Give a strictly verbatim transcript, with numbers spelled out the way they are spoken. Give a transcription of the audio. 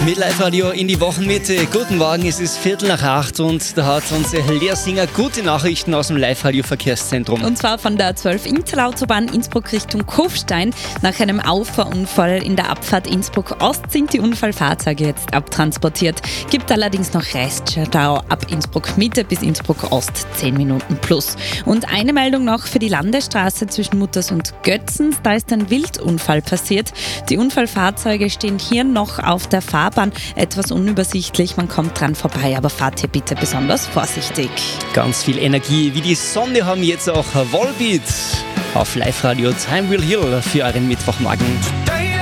Mit Live-Radio in die Wochenmitte. Guten Morgen, es ist Viertel nach acht und da hat unsere Lehrsinger gute Nachrichten aus dem Live-Radio-Verkehrszentrum. Und zwar von der zwölf Inntal-Autobahn Innsbruck Richtung Kufstein. Nach einem Auffahrunfall in der Abfahrt Innsbruck-Ost sind die Unfallfahrzeuge jetzt abtransportiert. Gibt allerdings noch Reststau ab Innsbruck-Mitte bis Innsbruck-Ost zehn Minuten plus. Und eine Meldung noch für die Landesstraße zwischen Mutters und Götzens. Da ist ein Wildunfall passiert. Die Unfallfahrzeuge stehen hier noch auf der Fahrbahn. Etwas unübersichtlich, man kommt dran vorbei, aber fahrt hier bitte besonders vorsichtig. Ganz viel Energie wie die Sonne haben jetzt auch Volbeat auf Live-Radio. Time Will Heal für euren Mittwochmorgen.